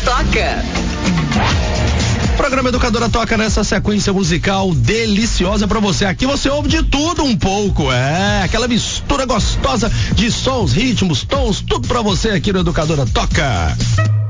Toca. Programa Educadora Toca nessa sequência musical deliciosa pra você. Aqui você ouve de tudo um pouco, aquela mistura gostosa de sons, ritmos, tons, tudo pra você aqui no Educadora Toca.